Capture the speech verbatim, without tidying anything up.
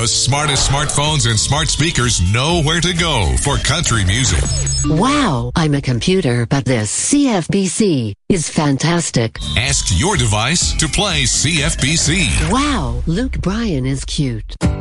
The smartest smartphones and smart speakers know where to go for country music. Wow, I'm a computer, but this C F B C is fantastic. Ask your device to play C F B C. Wow, Luke Bryan is cute.